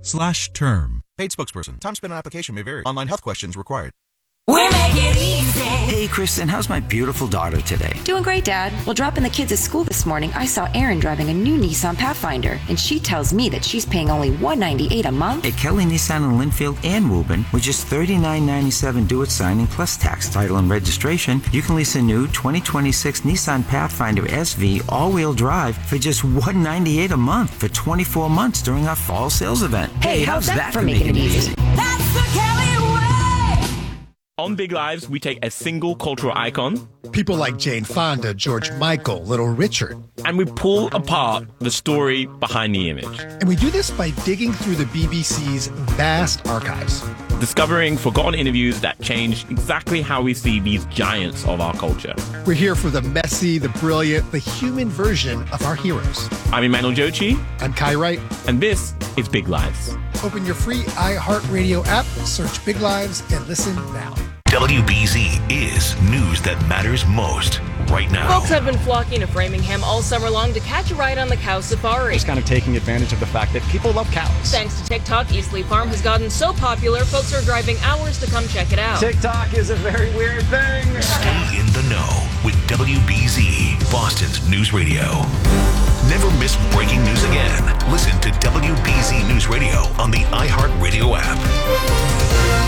Nissan.com/term. Paid spokesperson. Time spent on application may vary. Online health questions required. We make it easy. Hey, Kristen, how's my beautiful daughter today? Doing great, Dad. Well, dropping the kids at school this morning, I saw Erin driving a new Nissan Pathfinder, and she tells me that she's paying only $198 a month. At Kelly Nissan in Linfield and Woburn, with just $39.97 due at signing plus tax, title, and registration, you can lease a new 2026 Nissan Pathfinder SV all-wheel drive for just $198 a month for 24 months during our fall sales event. Hey, how's that for making it easy? That's the Kelly way. On Big Lives, we take a single cultural icon, people like Jane Fonda, George Michael, Little Richard, and we pull apart the story behind the image. And we do this by digging through the BBC's vast archives, discovering forgotten interviews that changed exactly how we see these giants of our culture. We're here for the messy, the brilliant, the human version of our heroes. I'm Emmanuel Jochi. I'm Kai Wright. And this is Big Lives. Open your free iHeartRadio app, search Big Lives, and listen now. WBZ is news that matters most right now. Folks have been flocking to Framingham all summer long to catch a ride on the cow safari. Just kind of taking advantage of the fact that people love cows. Thanks to TikTok, Eastleigh Farm has gotten so popular, folks are driving hours to come check it out. TikTok is a very weird thing. Stay in the know with WBZ, Boston's news radio. Never miss breaking news again. Listen to WBZ News Radio on the iHeartRadio app.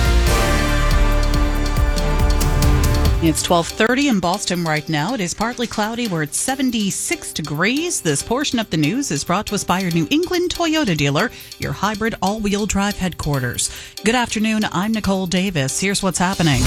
It's 12:30 in Boston right now. It is partly cloudy. We're at 76 degrees. This portion of the news is brought to us by your New England Toyota dealer, your hybrid all-wheel drive headquarters. Good afternoon. I'm Nicole Davis. Here's what's happening.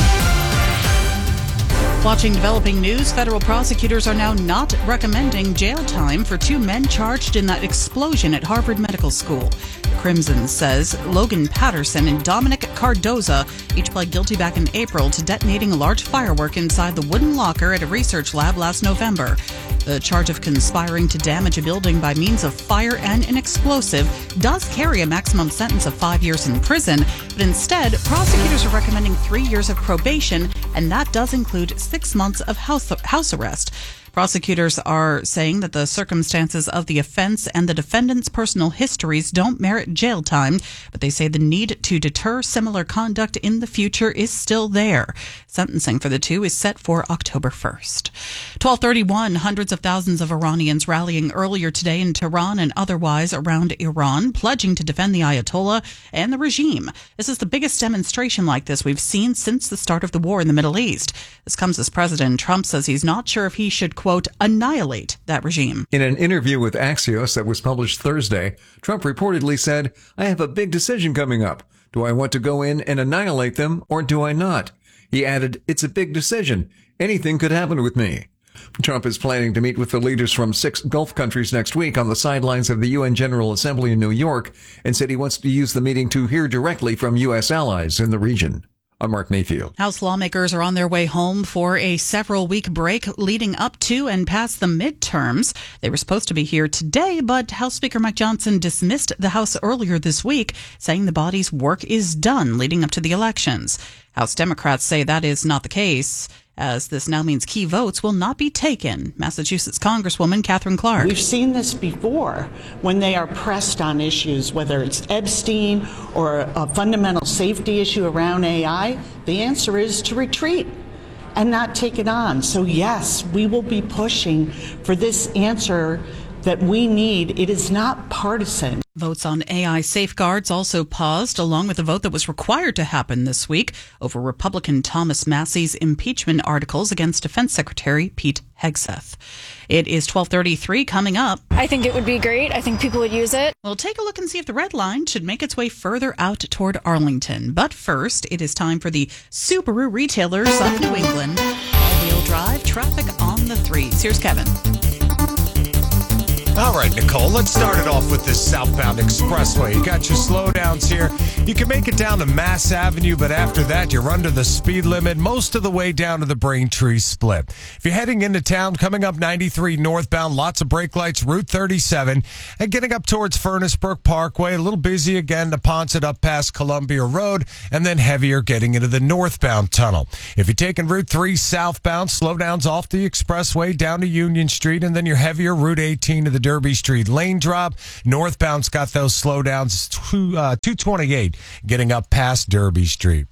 Watching developing news, federal prosecutors are now not recommending jail time for two men charged in that explosion at Harvard Medical School. Crimson says Logan Patterson and Dominic Cardoza each pled guilty back in April to detonating a large firework inside the wooden locker at a research lab last November. The charge of conspiring to damage a building by means of fire and an explosive does carry a maximum sentence of 5 years in prison, but instead, prosecutors are recommending 3 years of probation, and that does include 6 months of house arrest. Prosecutors are saying that the circumstances of the offense and the defendant's personal histories don't merit jail time, but they say the need to deter similar conduct in the future is still there. Sentencing for the two is set for October 1st. 12:31, hundreds of thousands of Iranians rallying earlier today in Tehran and otherwise around Iran, pledging to defend the Ayatollah and the regime. This is the biggest demonstration like this we've seen since the start of the war in the Middle East. This comes as President Trump says he's not sure if he should, quote, annihilate that regime. In an interview with Axios that was published Thursday, Trump reportedly said, "I have a big decision coming up. Do I want to go in and annihilate them or do I not?" He added, "It's a big decision. Anything could happen with me." Trump is planning to meet with the leaders from 6 Gulf countries next week on the sidelines of the UN General Assembly in New York and said he wants to use the meeting to hear directly from U.S. allies in the region. I'm Mark Mayfield. House lawmakers are on their way home for a several-week break leading up to and past the midterms. They were supposed to be here today, but House Speaker Mike Johnson dismissed the House earlier this week, saying the body's work is done leading up to the elections. House Democrats say that is not the case, as this now means key votes will not be taken. Massachusetts Congresswoman Katherine Clark. We've seen this before when they are pressed on issues, whether it's Epstein or a fundamental safety issue around AI. The answer is to retreat and not take it on. So yes, we will be pushing for this answer that we need. It is not partisan. Votes on AI safeguards also paused, along with a vote that was required to happen this week over Republican Thomas Massey's impeachment articles against Defense Secretary Pete Hegseth. It is 12:33 coming up. I think it would be great. I think people would use it. We'll take a look and see if the red line should make its way further out toward Arlington. But first, it is time for the Subaru retailers of New England. All-wheel drive, traffic on the 3s. Here's Kevin. All right, Nicole, let's start it off with this southbound expressway. You got your slowdowns here. You can make it down to Mass Avenue, but after that, you're under the speed limit most of the way down to the Braintree split. If you're heading into town, coming up 93 northbound, lots of brake lights, Route 37, and getting up towards Furnace Brook Parkway, a little busy again to Ponset up past Columbia Road, and then heavier getting into the northbound tunnel. If you're taking Route 3 southbound, slowdowns off the expressway down to Union Street, and then you're heavier Route 18 to the Derby Street lane drop. Northbound's got those slowdowns, 228 getting up past Derby Street.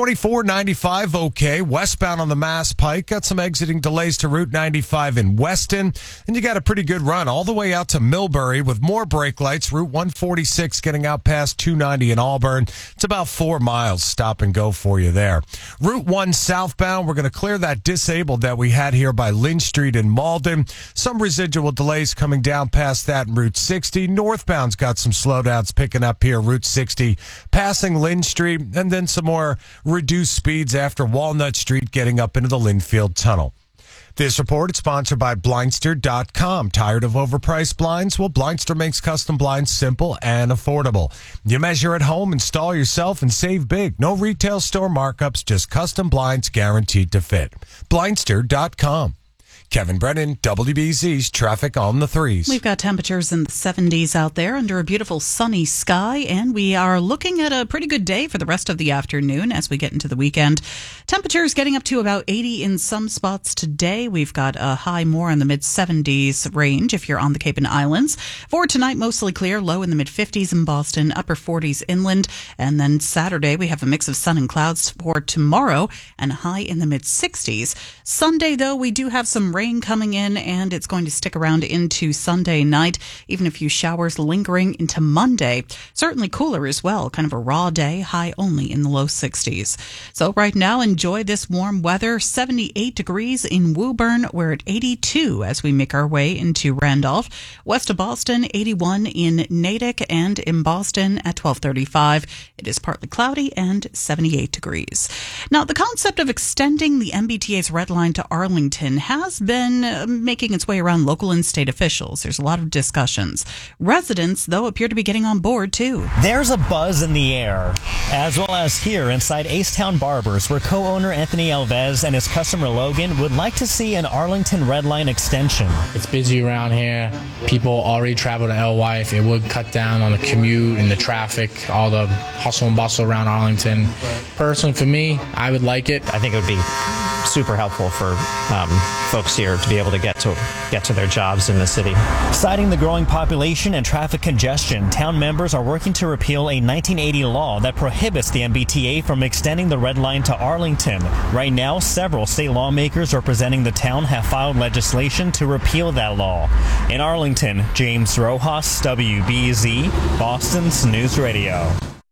2495, okay. Westbound on the Mass Pike, got some exiting delays to Route 95 in Weston. And you got a pretty good run all the way out to Millbury with more brake lights. Route 146 getting out past 290 in Auburn. It's about 4 miles stop and go for you there. Route 1 southbound, we're going to clear that disabled that we had here by Lynch Street in Malden. Some residual delays coming down past that in Route 60. Northbound's got some slowdowns picking up here, Route 60, passing Lynn Street, and then some more reduced speeds after Walnut Street getting up into the Linfield Tunnel. This report is sponsored by Blindster.com. Tired of overpriced blinds? Well, Blindster makes custom blinds simple and affordable. You measure at home, install yourself, and save big. No retail store markups, just custom blinds guaranteed to fit. Blindster.com. Kevin Brennan, WBZ's Traffic on the 3s. We've got temperatures in the 70s out there under a beautiful sunny sky, and we are looking at a pretty good day for the rest of the afternoon as we get into the weekend. Temperatures getting up to about 80 in some spots today. We've got a high more in the mid-70s range if you're on the Cape and Islands. For tonight, mostly clear, low in the mid-50s in Boston, upper 40s inland. And then Saturday, we have a mix of sun and clouds for tomorrow and high in the mid-60s. Sunday, though, we do have some rain coming in, and it's going to stick around into Sunday night, even a few showers lingering into Monday. Certainly cooler as well, kind of a raw day, high only in the low 60s. So right now, enjoy this warm weather. 78 degrees in Woburn. We're at 82 as we make our way into Randolph. West of Boston, 81 in Natick, and in Boston at 1235. It is partly cloudy and 78 degrees. Now, the concept of extending the MBTA's Red Line to Arlington has been making its way around local and state officials. There's a lot of discussions. Residents, though, appear to be getting on board, too. There's a buzz in the air, as well as here inside Acetown Barbers, where co-owner Anthony Alves and his customer Logan would like to see an Arlington Red Line extension. It's busy around here. People already travel to LY. If it would cut down on the commute and the traffic, all the hustle and bustle around Arlington. Personally, for me, I would like it. I think it would be super helpful for folks here to be able to get to their jobs in the city. Citing the growing population and traffic congestion, town members are working to repeal a 1980 law that prohibits the MBTA from extending the Red Line to Arlington. Right now, several state lawmakers representing the town have filed legislation to repeal that law. In Arlington, James Rojas, WBZ, Boston's News Radio.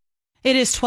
It is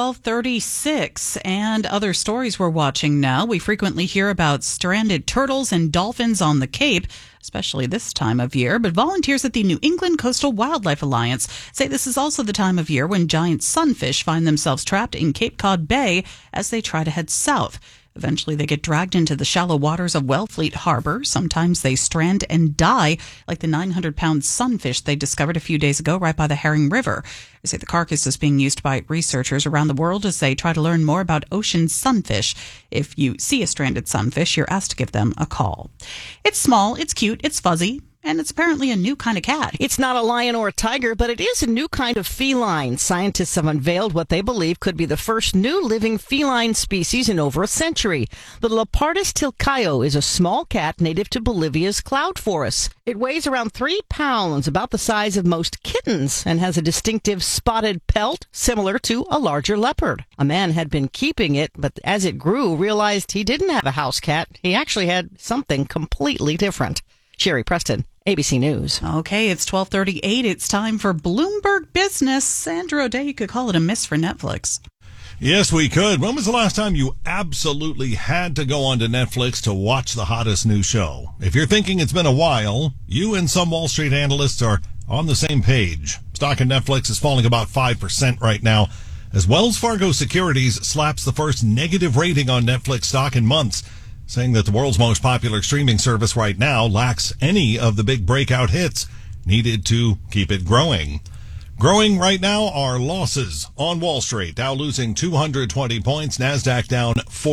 12:36, and other stories we're watching now. We frequently hear about stranded turtles and dolphins on the Cape, especially this time of year. But volunteers at the New England Coastal Wildlife Alliance say this is also the time of year when giant sunfish find themselves trapped in Cape Cod Bay as they try to head south. Eventually, they get dragged into the shallow waters of Wellfleet Harbor. Sometimes they strand and die, like the 900-pound sunfish they discovered a few days ago right by the Herring River. They say the carcass is being used by researchers around the world as they try to learn more about ocean sunfish. If you see a stranded sunfish, you're asked to give them a call. It's small, it's cute, it's fuzzy, and it's apparently a new kind of cat. It's not a lion or a tiger, but it is a new kind of feline. Scientists have unveiled what they believe could be the first new living feline species in over a century. The Leopardus tilcaio is a small cat native to Bolivia's cloud forests. It weighs around 3 pounds, about the size of most kittens, and has a distinctive spotted pelt similar to a larger leopard. A man had been keeping it, but as it grew, realized he didn't have a house cat. He actually had something completely different. Sherry Preston, ABC News. Okay, it's 12:38. It's time for Bloomberg Business. Sandra O'Day, you could call it a miss for Netflix. Yes, we could. When was the last time you absolutely had to go onto Netflix to watch the hottest new show? If you're thinking it's been a while, you and some Wall Street analysts are on the same page. Stock in Netflix is falling about 5% right now, as Wells Fargo Securities slaps the first negative rating on Netflix stock in months, saying that the world's most popular streaming service right now lacks any of the big breakout hits needed to keep it growing. Growing right now are losses on Wall Street. Dow losing 220 points, NASDAQ down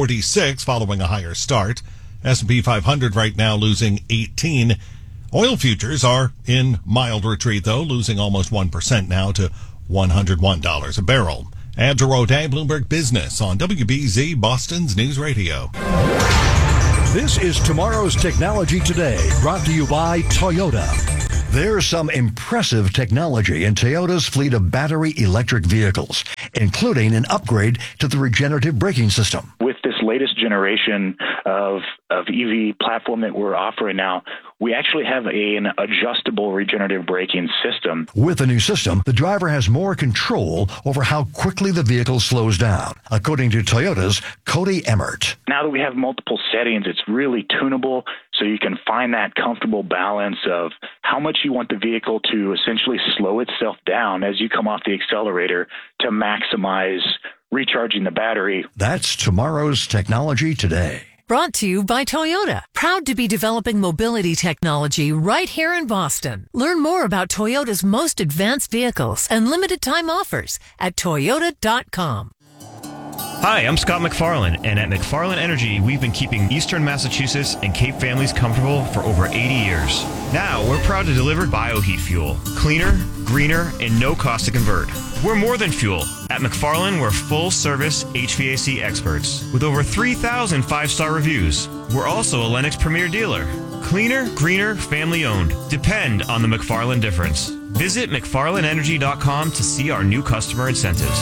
46 following a higher start. S&P 500 right now losing 18. Oil futures are in mild retreat, though, losing almost 1% now to $101 a barrel. Andrew O'Day, Bloomberg Business on WBZ, Boston's News Radio. This is Tomorrow's Technology Today, brought to you by Toyota. There's some impressive technology in Toyota's fleet of battery electric vehicles, including an upgrade to the regenerative braking system. With this latest generation of EV platform that we're offering now, we actually have an adjustable regenerative braking system. With the new system, the driver has more control over how quickly the vehicle slows down, according to Toyota's Cody Emmert. Now that we have multiple settings, it's really tunable, so you can find that comfortable balance of how much you want the vehicle to essentially slow itself down as you come off the accelerator to maximize recharging the battery. That's tomorrow's technology today. Brought to you by Toyota, proud to be developing mobility technology right here in Boston. Learn more about Toyota's most advanced vehicles and limited time offers at toyota.com. Hi, I'm Scott McFarland, and at McFarland Energy, we've been keeping Eastern Massachusetts and Cape families comfortable for over 80 years. Now, we're proud to deliver bioheat fuel. Cleaner, greener, and no cost to convert. We're more than fuel. At McFarland, we're full-service HVAC experts with over 3,000 five-star reviews. We're also a Lennox Premier dealer. Cleaner, greener, family-owned. Depend on the McFarland difference. Visit McFarlandEnergy.com to see our new customer incentives.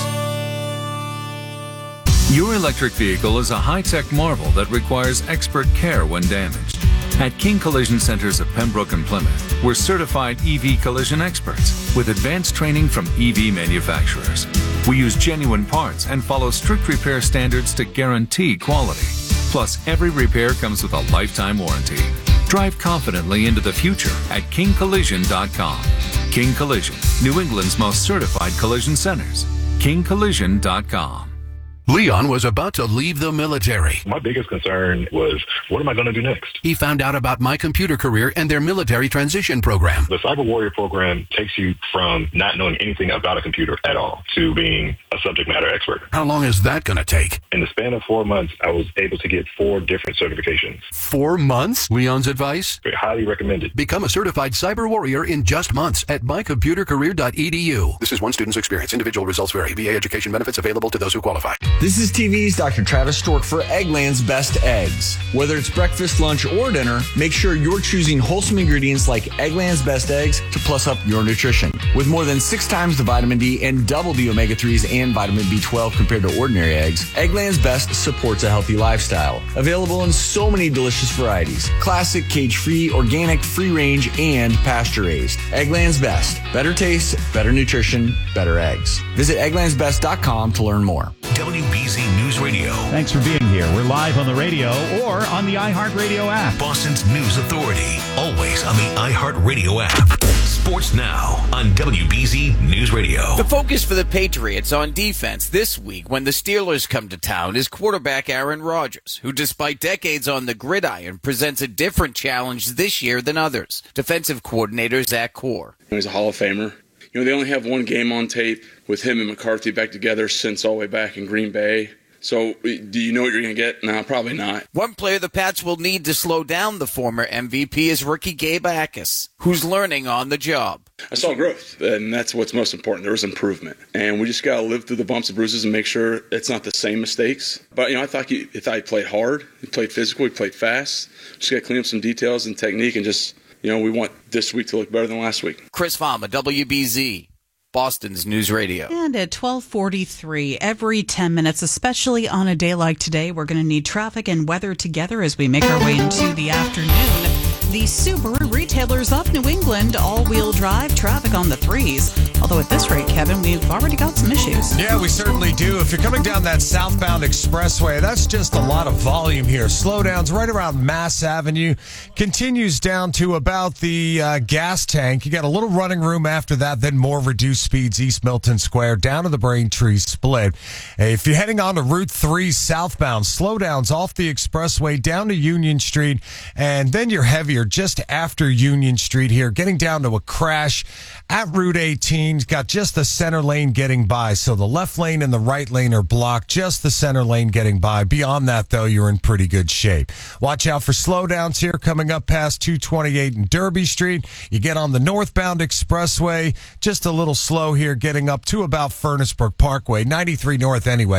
Your electric vehicle is a high-tech marvel that requires expert care when damaged. At King Collision Centers of Pembroke and Plymouth, we're certified EV collision experts with advanced training from EV manufacturers. We use genuine parts and follow strict repair standards to guarantee quality. Plus, every repair comes with a lifetime warranty. Drive confidently into the future at KingCollision.com. King Collision, New England's most certified collision centers. KingCollision.com. Leon was about to leave the military. My biggest concern was, what am I going to do next? He found out about My Computer Career and their military transition program. The Cyber Warrior program takes you from not knowing anything about a computer at all to being a subject matter expert. How long is that going to take? In the span of 4 months, I was able to get 4 different certifications. 4 months? Leon's advice? Highly recommended. Become a certified cyber warrior in just months at mycomputercareer.edu. This is one student's experience. Individual results vary. VA education benefits available to those who qualify. This is TV's Dr. Travis Stork for Eggland's Best Eggs. Whether it's breakfast, lunch, or dinner, make sure you're choosing wholesome ingredients like Eggland's Best Eggs to plus up your nutrition. With more than 6 times the vitamin D and double the omega-3s and vitamin B12 compared to ordinary eggs, Eggland's Best supports a healthy lifestyle. Available in so many delicious varieties. Classic, cage-free, organic, free-range, and pasture-raised. Eggland's Best. Better taste, better nutrition, better eggs. Visit egglandsbest.com to learn more. WBZ News Radio. Thanks for being here. We're live on the radio or on the iHeartRadio app. Boston's News Authority. Always on the iHeartRadio app. Sports Now on WBZ News Radio. The focus for the Patriots on defense this week when the Steelers come to town is quarterback Aaron Rodgers, who despite decades on the gridiron presents a different challenge this year than others. Defensive coordinator Zach Core. He's a Hall of Famer. You know, they only have one game on tape with him and McCarthy back together since all the way back in Green Bay. So, do you know what you're going to get? No, probably not. One player the Pats will need to slow down the former MVP is rookie Gabe Akis, who's learning on the job. I saw growth, and that's what's most important. There was improvement. And we just got to live through the bumps and bruises and make sure it's not the same mistakes. But, you know, I thought he played hard, he played physical, he played fast. Just got to clean up some details and technique and just, you know, we want this week to look better than last week. Chris Fama, WBZ. Boston's News Radio. And at 12:43, every 10 minutes, especially on a day like today, we're going to need traffic and weather together as we make our way into the afternoon. The Subaru retailers of New England, all-wheel drive traffic on the 3s. Although at this rate, Kevin, we've already got some issues. Yeah, we certainly do. If you're coming down that southbound expressway, that's just a lot of volume here. Slowdowns right around Mass Avenue. Continues down to about the gas tank. You got a little running room after that, then more reduced speeds East Milton Square down to the Braintree Split. If you're heading on to Route 3 southbound, slowdowns off the expressway down to Union Street, and then you're heavier just after Union Street here, getting down to a crash at Route 18. Got just the center lane getting by, so the left lane and the right lane are blocked, just the center lane getting by. Beyond that, though, you're in pretty good shape. Watch out for slowdowns here coming up past 228 and Derby Street. You get on the northbound expressway, just a little slow here getting up to about Furnace Brook Parkway. 93 North anyway,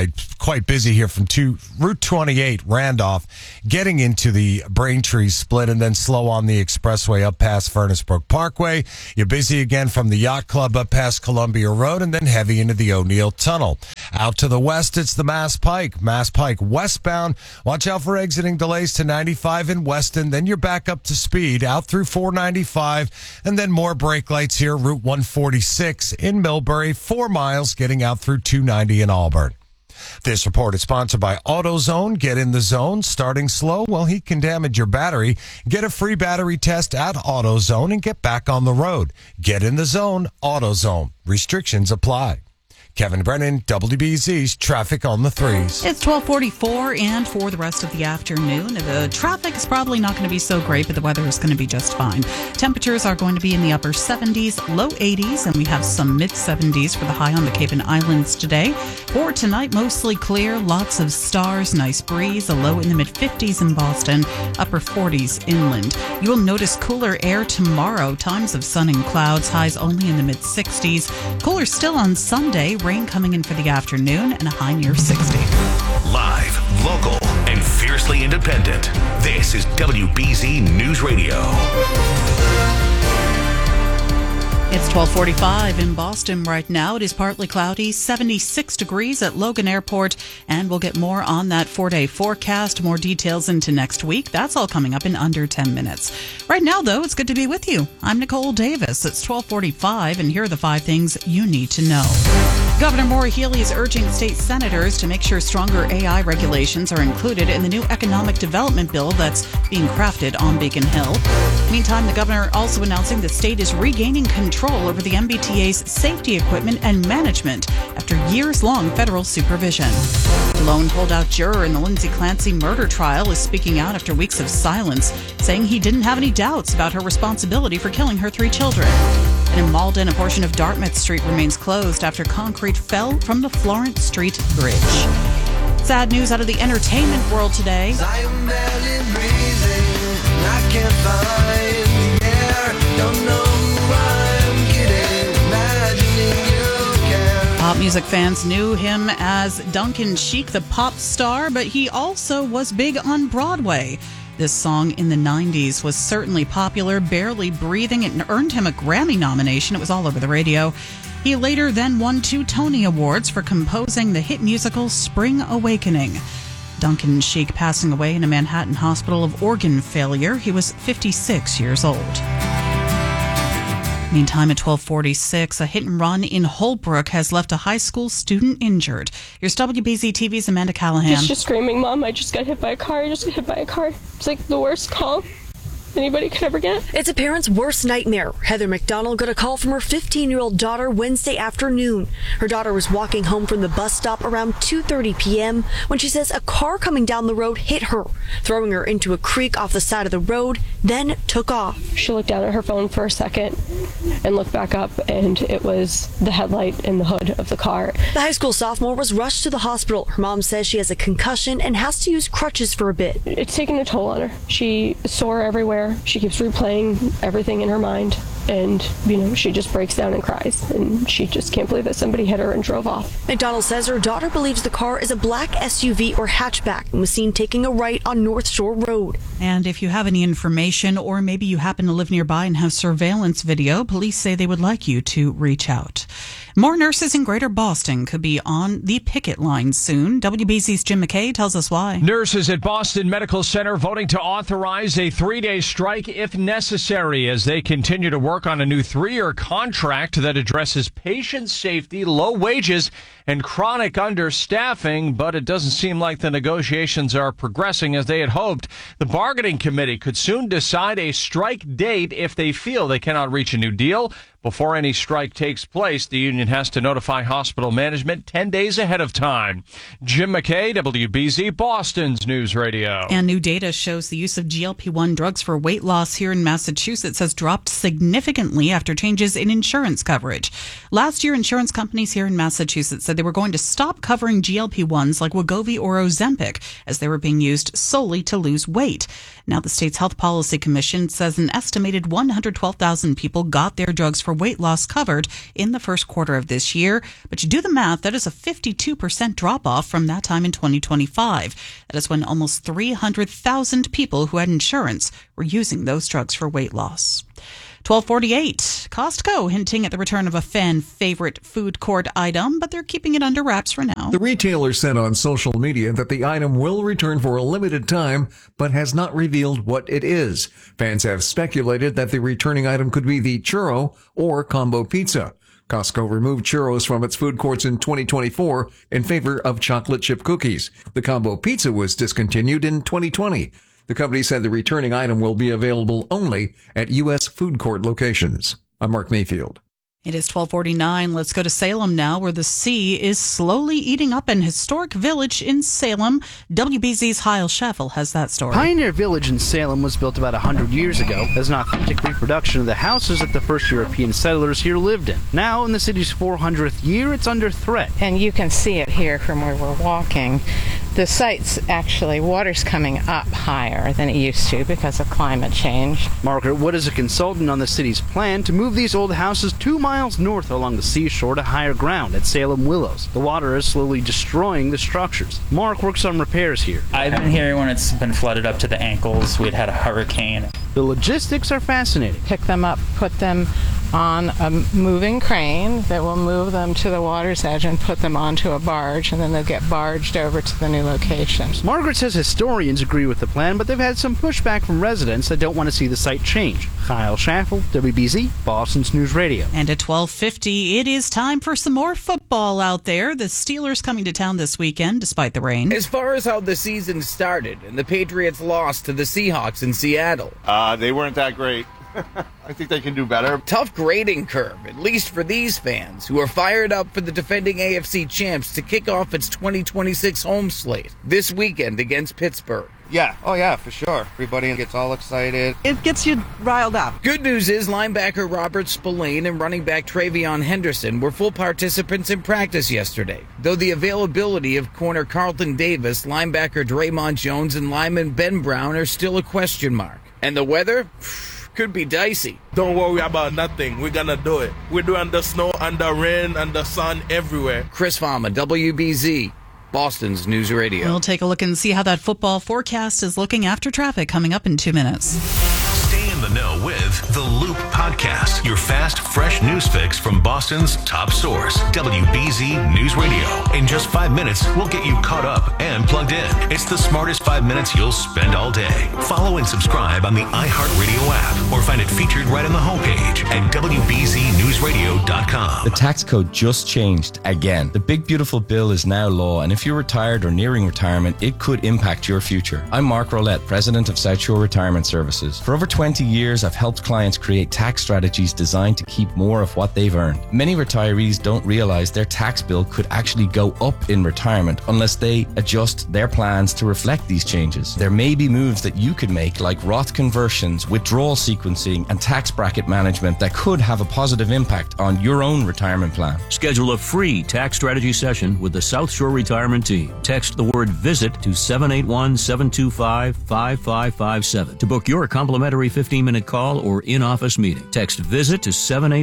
quite busy here from Route 28 Randolph, getting into the Braintree split, and then slow on the expressway up past Furnace Brook Parkway. You're busy again from the Yacht Club up past Columbia Road, and then heavy into the O'Neill Tunnel. Out to the west, it's the Mass Pike westbound. Watch out for exiting delays to 95 in Weston. Then you're back up to speed out through 495, and then more brake lights here. Route 146 in Millbury, 4 miles getting out through 290 in Auburn. This report is sponsored by AutoZone. Get in the zone. Starting slow? Well, heat can damage your battery. Get a free battery test at AutoZone and get back on the road. Get in the zone. AutoZone. Restrictions apply. Kevin Brennan, WBZ's Traffic on the Threes. It's 12:44, and for the rest of the afternoon, the traffic is probably not going to be so great, but the weather is going to be just fine. Temperatures are going to be in the upper 70s, low 80s, and we have some mid-70s for the high on the Cape and Islands today. For tonight, mostly clear, lots of stars, nice breeze, a low in the mid-50s in Boston, upper 40s inland. You will notice cooler air tomorrow, times of sun and clouds, highs only in the mid-60s. Cooler still on Sunday. Rain coming in for the afternoon and a high near 60. Live, local, and fiercely independent. This is WBZ News Radio. It's 12:45 in Boston right now. It is partly cloudy, 76 degrees at Logan Airport, and we'll get more on that 4-day forecast, more details into next week. That's all coming up in under 10 minutes. Right now, though, it's good to be with you. I'm Nicole Davis. It's 12:45, and here are the 5 things you need to know. Governor Maura Healey is urging state senators to make sure stronger AI regulations are included in the new economic development bill that's being crafted on Beacon Hill. Meantime, the governor also announcing the state is regaining control over the MBTA's safety equipment and management after years-long federal supervision. The lone holdout juror in the Lindsay Clancy murder trial is speaking out after weeks of silence, saying he didn't have any doubts about her responsibility for killing her 3 children. And in Malden, a portion of Dartmouth Street remains closed after concrete fell from the Florence Street Bridge. Sad news out of the entertainment world today. I am barely breathing. I can't find the air. Don't know who I'm kidding. Imagining you can. Pop music fans knew him as Duncan Sheik, the pop star, but he also was big on Broadway. This song in the 90s was certainly popular, Barely Breathing. It earned him a Grammy nomination. It was all over the radio. He later then won 2 Tony Awards for composing the hit musical Spring Awakening. Duncan Sheik passing away in a Manhattan hospital of organ failure. He was 56 years old. Meantime, at 12:46, a hit-and-run in Holbrook has left a high school student injured. Here's WBZ TV's Amanda Callahan. He's just screaming, "Mom, I just got hit by a car. I just got hit by a car." It's like the worst call anybody could ever get. It's a parent's worst nightmare. Heather McDonald got a call from her 15-year-old daughter Wednesday afternoon. Her daughter was walking home from the bus stop around 2:30 p.m. when she says a car coming down the road hit her, throwing her into a creek off the side of the road, then took off. She looked down at her phone for a second and looked back up, and it was the headlight and the hood of the car. The high school sophomore was rushed to the hospital. Her mom says she has a concussion and has to use crutches for a bit. It's taken a toll on her. She's sore everywhere. She keeps replaying everything in her mind, and, she just breaks down and cries, and she just can't believe that somebody hit her and drove off. McDonald says her daughter believes the car is a black SUV or hatchback and was seen taking a right on North Shore Road. And if you have any information, or maybe you happen to live nearby and have surveillance video, police say they would like you to reach out. More nurses in Greater Boston could be on the picket line soon. WBZ's Jim McKay tells us why. Nurses at Boston Medical Center voting to authorize a 3-day strike if necessary as they continue to work on a new 3-year contract that addresses patient safety, low wages, and chronic understaffing, but it doesn't seem like the negotiations are progressing as they had hoped. The bargaining committee could soon decide a strike date if they feel they cannot reach a new deal. Before any strike takes place, the union has to notify hospital management 10 days ahead of time. Jim McKay, WBZ, Boston's News Radio. And new data shows the use of GLP-1 drugs for weight loss here in Massachusetts has dropped significantly after changes in insurance coverage. Last year, insurance companies here in Massachusetts said they were going to stop covering GLP-1s like Wegovy or Ozempic as they were being used solely to lose weight. Now, the state's Health Policy Commission says an estimated 112,000 people got their drugs for weight loss covered in the first quarter quarter of this year. But you do the math, that is a 52% drop-off from that time in 2025. That is when almost 300,000 people who had insurance were using those drugs for weight loss. 12:48. Costco hinting at the return of a fan favorite food court item, but they're keeping it under wraps for now. The retailer said on social media that the item will return for a limited time, but has not revealed what it is. Fans have speculated that the returning item could be the churro or combo pizza. Costco removed churros from its food courts in 2024 in favor of chocolate chip cookies. The combo pizza was discontinued in 2020. The company said the returning item will be available only at U.S. food court locations. I'm Mark Mayfield. It is 12:49. Let's go to Salem now, where the sea is slowly eating up an historic village in Salem. WBZ's Hyle Schaffel has that story. Pioneer Village in Salem was built about 100 years ago as an authentic reproduction of the houses that the first European settlers here lived in. Now, in the city's 400th year, it's under threat. And you can see it here from where we're walking. The site's actually, water's coming up higher than it used to because of climate change. Margaret Wood is a consultant on the city's plan to move these old houses 2 miles north along the seashore to higher ground at Salem Willows. The water is slowly destroying the structures. Mark works on repairs here. I've been here when it's been flooded up to the ankles. We'd had a hurricane. The logistics are fascinating. Pick them up, put them on a moving crane that will move them to the water's edge and put them onto a barge, and then they'll get barged over to the new locations. Margaret says historians agree with the plan, but they've had some pushback from residents that don't want to see the site change. Kyle Schaffel, WBZ, Boston's News Radio. And at 12:50, it is time for some more football out there. The Steelers coming to town this weekend, despite the rain. As far as how the season started, and the Patriots lost to the Seahawks in Seattle. They weren't that great. I think they can do better. Tough grading curve, at least for these fans, who are fired up for the defending AFC champs to kick off its 2026 home slate this weekend against Pittsburgh. Yeah, oh yeah, for sure. Everybody gets all excited. It gets you riled up. Good news is linebacker Robert Spillane and running back Travion Henderson were full participants in practice yesterday, though the availability of corner Carlton Davis, linebacker Draymond Jones, and lineman Ben Brown are still a question mark. And the weather? Could be dicey. Don't worry about nothing. We're gonna do it. We're doing the snow and the rain and the sun everywhere. Chris Farmer, WBZ, Boston's News Radio. We'll take a look and see how that football forecast is looking after traffic coming up in 2 minutes. Stay in the know with The Loop Podcast, your fast, fresh news fix from Boston's top source, WBZ News Radio. In just 5 minutes, we'll get you caught up and plugged in. It's the smartest 5 minutes you'll spend all day. Follow and subscribe on the iHeartRadio app or find it featured right on the homepage at WBZNewsRadio.com. The tax code just changed again. The big beautiful bill is now law, and if you're retired or nearing retirement, it could impact your future. I'm Mark Rolette, president of South Shore Retirement Services. For over 20 years, I've helped clients create tax strategies designed to keep more of what they've earned. Many retirees don't realize their tax bill could actually go up in retirement unless they adjust their plans to reflect these changes. There may be moves that you could make, like Roth conversions, withdrawal sequencing, and tax bracket management that could have a positive impact on your own retirement plan. Schedule a free tax strategy session with the South Shore Retirement Team. Text the word VISIT to 781-725-5557 to book your complimentary 15-minute call or in-office meeting. Text VISIT to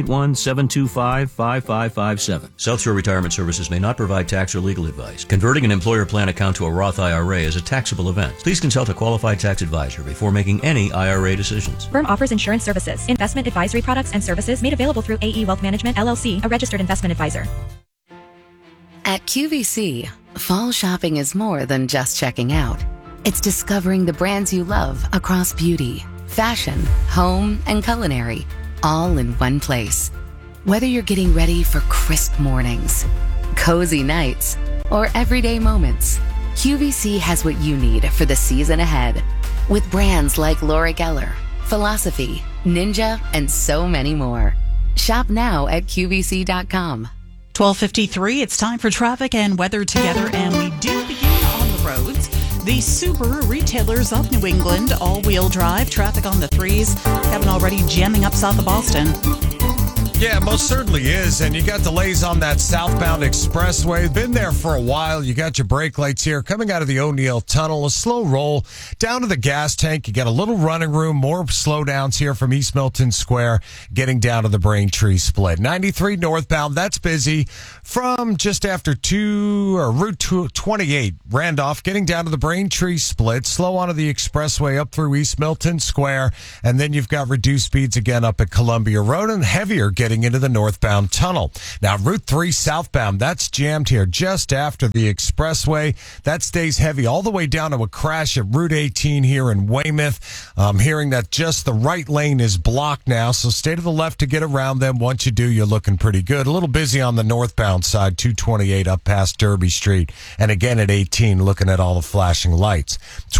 781-725-5557. South Shore Retirement Services may not provide tax or legal advice. Converting an employer plan account to a Roth IRA is a taxable event. Please consult a qualified tax advisor before making any IRA decisions. Firm offers insurance services, investment advisory products and services made available through AE Wealth Management, LLC, a registered investment advisor. At QVC, fall shopping is more than just checking out. It's discovering the brands you love across beauty, fashion, home, and culinary, all in one place. Whether you're getting ready for crisp mornings, cozy nights, or everyday moments, QVC has what you need for the season ahead. With brands like Laura Geller, Philosophy, Ninja, and so many more. Shop now at QVC.com. 12:53, it's time for traffic and weather together, and we do begin on the roads. The Subaru retailers of New England, all-wheel drive, traffic on the 3s, haven't already jamming up south of Boston. Yeah, most certainly is. And you got delays on that southbound expressway. Been there for a while. You got your brake lights here coming out of the O'Neill Tunnel. A slow roll down to the gas tank. You got a little running room. More slowdowns here from East Milton Square getting down to the Braintree split. 93 northbound. That's busy from just after Route 28. Randolph getting down to the Braintree split. Slow onto the expressway up through East Milton Square. And then you've got reduced speeds again up at Columbia Road and heavier getting into the northbound tunnel. Now, Route 3 southbound, that's jammed here just after the expressway. That stays heavy all the way down to a crash at Route 18 here in Weymouth. I'm hearing that just the right lane is blocked now, so stay to the left to get around them. Once you do, you're looking pretty good. A little busy on the northbound side, 228 up past Derby Street. And again at 18, looking at all the flashing lights.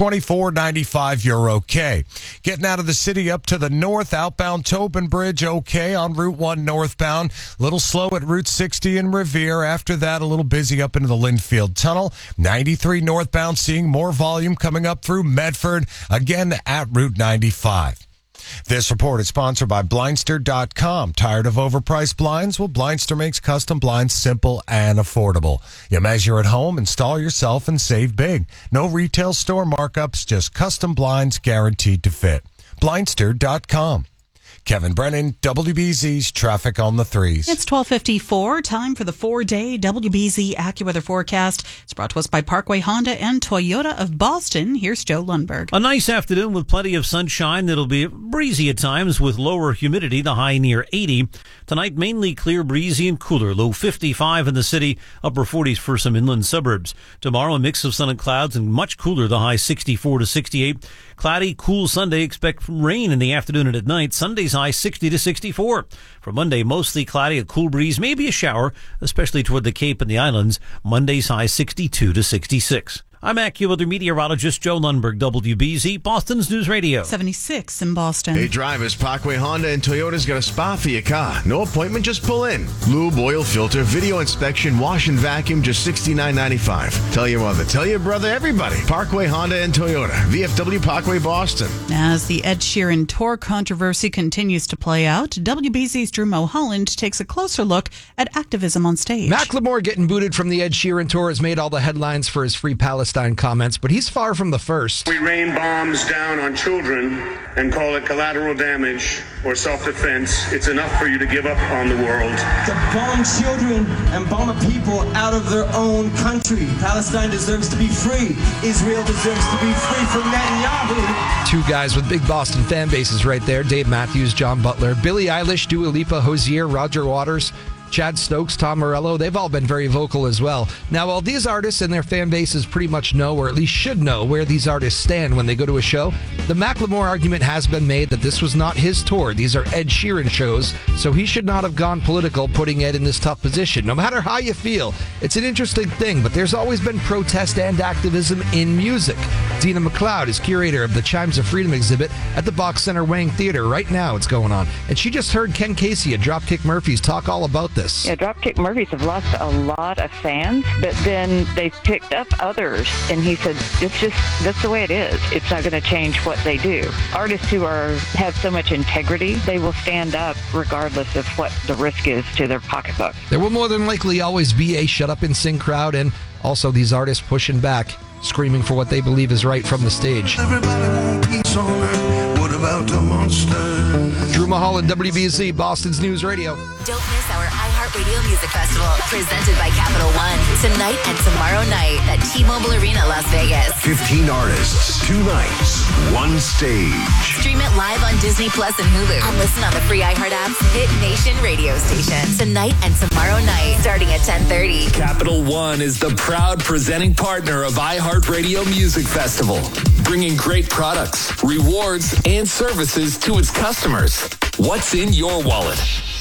2495, you're okay. Getting out of the city up to the north, outbound Tobin Bridge, okay on Route 1 northbound. A little slow at Route 60 in Revere. After that, a little busy up into the Linfield Tunnel. 93 northbound, seeing more volume coming up through Medford, again at Route 95. This report is sponsored by Blindster.com. Tired of overpriced blinds? Well, Blindster makes custom blinds simple and affordable. You measure at home, install yourself, and save big. No retail store markups, just custom blinds guaranteed to fit. Blindster.com. Kevin Brennan, WBZ's Traffic on the Threes. It's 12:54. Time for the 4-day WBZ AccuWeather forecast. It's brought to us by Parkway Honda and Toyota of Boston. Here's Joe Lundberg. A nice afternoon with plenty of sunshine. It'll be breezy at times with lower humidity, the high near 80. Tonight, mainly clear, breezy, and cooler. Low 55 in the city, upper 40s for some inland suburbs. Tomorrow, a mix of sun and clouds and much cooler, the high 64 to 68. Cloudy, cool Sunday. Expect rain in the afternoon and at night. Sunday's high 60 to 64. For Monday, mostly cloudy, a cool breeze, maybe a shower, especially toward the Cape and the islands. Monday's high 62 to 66. I'm AccuWeather meteorologist Joe Lundberg, WBZ, Boston's News Radio. 76 in Boston. Hey drivers, Parkway Honda and Toyota's got a spot for your car. No appointment, just pull in. Lube, oil filter, video inspection, wash and vacuum, just $69.95. Tell your mother, tell your brother, everybody. Parkway Honda and Toyota, VFW Parkway, Boston. As the Ed Sheeran tour controversy continues to play out, WBZ's Drew Mulholland takes a closer look at activism on stage. Macklemore getting booted from the Ed Sheeran tour has made all the headlines for his Free Palestine comments, but he's far from the first. We rain bombs down on children and call it collateral damage or self-defense. It's enough for you to give up on the world. To bomb children and bomb people out of their own country. Palestine deserves to be free. Israel deserves to be free from Netanyahu. Two guys with big Boston fan bases right there. Dave Matthews, John Butler, Billie Eilish, Dua Lipa, Hozier, Roger Waters, Chad Stokes, Tom Morello, they've all been very vocal as well. Now, while these artists and their fan bases pretty much know, or at least should know, where these artists stand when they go to a show, the Macklemore argument has been made that this was not his tour. These are Ed Sheeran shows, so he should not have gone political, putting Ed in this tough position. No matter how you feel, it's an interesting thing, but there's always been protest and activism in music. Dina McLeod is curator of the Chimes of Freedom exhibit at the Box Center Wang Theater. Right now it's going on. And she just heard Ken Casey at Dropkick Murphys talk all about this. Yeah, Dropkick Murphys have lost a lot of fans, but then they've picked up others, and he said, that's the way it is. It's not going to change what they do. Artists who have so much integrity, they will stand up regardless of what the risk is to their pocketbook. There will more than likely always be a shut up and sing crowd, and also these artists pushing back, screaming for what they believe is right from the stage. Everybody want peace on earth. What about the monster? Drew Mulholland, WBZ, Boston's News Radio. Don't miss our iHeartRadio Music Festival, presented by Capital One, tonight and tomorrow night at T-Mobile Arena, Las Vegas. 15 artists, 2 nights, 1 stage. Stream it live on Disney Plus and Hulu, and listen on the free iHeart app's Hit Nation radio station. Tonight and tomorrow night, starting at 10:30. Capital One is the proud presenting partner of iHeartRadio Music Festival, bringing great products, rewards, and services to its customers. What's in your wallet?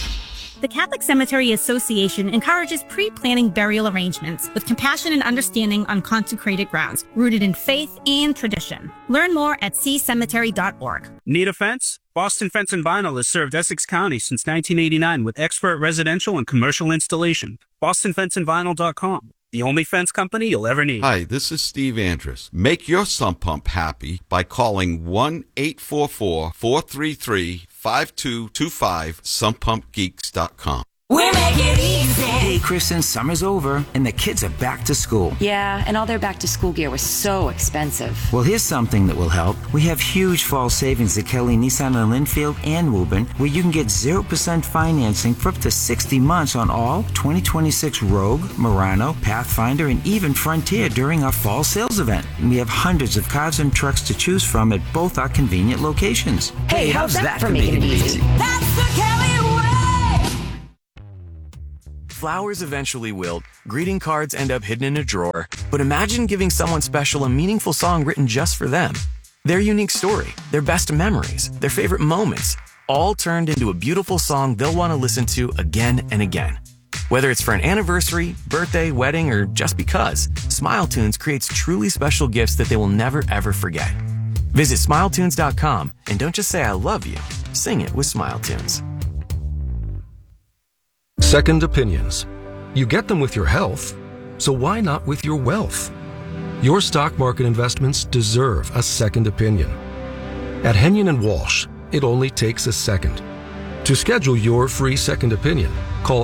The Catholic Cemetery Association encourages pre-planning burial arrangements with compassion and understanding on consecrated grounds, rooted in faith and tradition. Learn more at ccemetery.org. Need a fence? Boston Fence and Vinyl has served Essex County since 1989 with expert residential and commercial installation. BostonFenceandVinyl.com. the only fence company you'll ever need. Hi, this is Steve Andrus. Make your sump pump happy by calling 1-844-433-5225, sumppumpgeeks.com. We make it easy. Hey, Kristen, summer's over, and the kids are back to school. Yeah, and all their back-to-school gear was so expensive. Well, here's something that will help. We have huge fall savings at Kelly Nissan in Linfield and Woburn, where you can get 0% financing for up to 60 months on all 2026 Rogue, Murano, Pathfinder, and even Frontier during our fall sales event. And we have hundreds of cars and trucks to choose from at both our convenient locations. Hey, how's that for making it easy? That's the Kelly way! Flowers eventually wilt, greeting cards end up hidden in a drawer, but imagine giving someone special a meaningful song written just for them. Their unique story, their best memories, their favorite moments, all turned into a beautiful song they'll want to listen to again and again. Whether it's for an anniversary, birthday, wedding, or just because, SmileTunes creates truly special gifts that they will never ever forget. Visit SmileTunes.com and don't just say I love you, sing it with SmileTunes. Second opinions. You get them with your health, so why not with your wealth? Your stock market investments deserve a second opinion. At Henyon & Walsh, it only takes a second. To schedule your free second opinion, call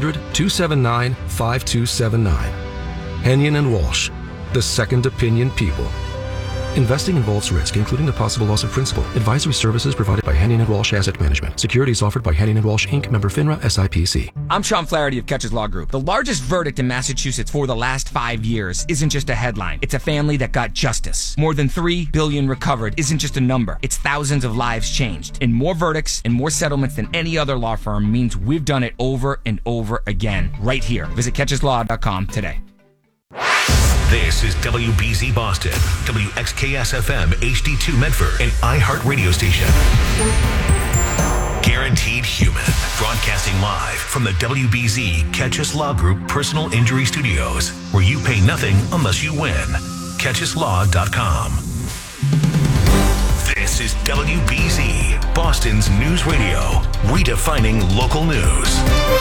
800-279-5279. Henyon & Walsh, the second opinion people. Investing involves risk, including the possible loss of principal. Advisory services provided by Henyon & Walsh Asset Management. Securities offered by Henyon & Walsh, Inc., member FINRA, SIPC. I'm Sean Flaherty of Catches Law Group. The largest verdict in Massachusetts for the last 5 years isn't just a headline. It's a family that got justice. More than $3 billion recovered isn't just a number. It's thousands of lives changed. And more verdicts and more settlements than any other law firm means we've done it over and over again. Right here. Visit catcheslaw.com today. This is WBZ Boston, WXKS-FM HD2 Medford, an iHeart radio station. Guaranteed Human, broadcasting live from the WBZ Catches Law Group Personal Injury Studios, where you pay nothing unless you win. CatchesLaw.com. This is WBZ, Boston's news radio, redefining local news.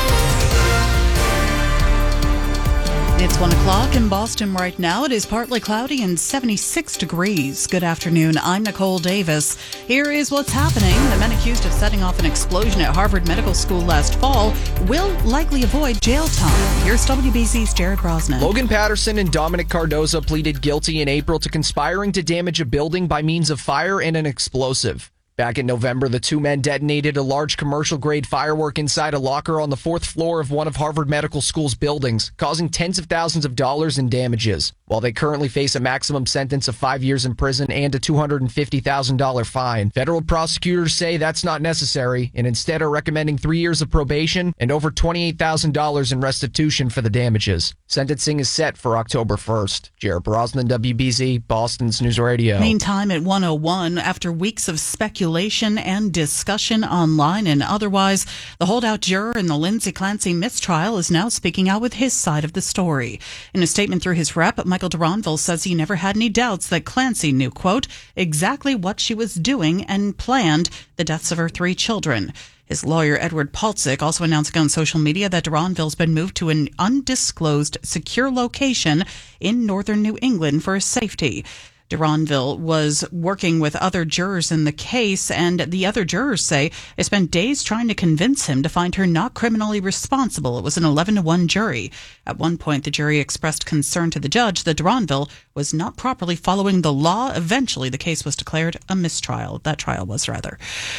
It's 1 o'clock in Boston right now. It is partly cloudy and 76 degrees. Good afternoon. I'm Nicole Davis. Here is what's happening. The men accused of setting off an explosion at Harvard Medical School last fall will likely avoid jail time. Here's WBZ's Jared Brosnan. Logan Patterson and Dominic Cardoza pleaded guilty in April to conspiring to damage a building by means of fire and an explosive. Back in November, the two men detonated a large commercial-grade firework inside a locker on the 4th floor of one of Harvard Medical School's buildings, causing tens of thousands of dollars in damages. While they currently face a maximum sentence of 5 years in prison and a $250,000 fine, federal prosecutors say that's not necessary and instead are recommending 3 years of probation and over $28,000 in restitution for the damages. Sentencing is set for October 1st. Jared Brosnan, WBZ, Boston's News Radio. Meantime, at 101, after weeks of speculation and discussion online and otherwise, the holdout juror in the Lindsay Clancy mistrial is now speaking out with his side of the story. In a statement through his rep, Michael Duranville says he never had any doubts that Clancy knew, quote, exactly what she was doing and planned the deaths of her 3 children. His lawyer, Edward Paltzik, also announcing on social media that Duranville's been moved to an undisclosed secure location in northern New England for his safety. Duranville was working with other jurors in the case, and the other jurors say they spent days trying to convince him to find her not criminally responsible. It was an 11-1 jury. At one point, the jury expressed concern to the judge that Duranville was not properly following the law. Eventually, the case was declared a mistrial. That trial was, rather.